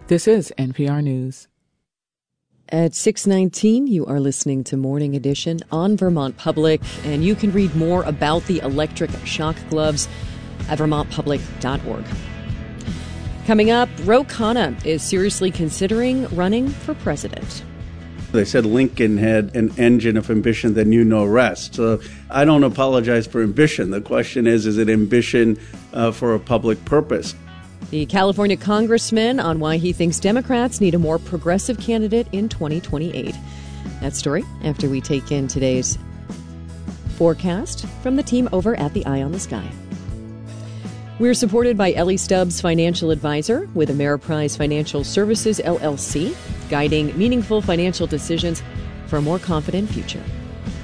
This is NPR News. At 6:19, you are listening to Morning Edition on Vermont Public, and you can read more about the electric shock gloves at vermontpublic.org. Coming up, Ro Khanna is seriously considering running for president. They said Lincoln had an engine of ambition that knew no rest. So I don't apologize for ambition. The question is it ambition for a public purpose? The California congressman on why he thinks Democrats need a more progressive candidate in 2028. That story after we take in today's forecast from the team over at the Eye on the Sky. We're supported by Ellie Stubbs Financial Advisor with Ameriprise Financial Services, LLC, guiding meaningful financial decisions for a more confident future.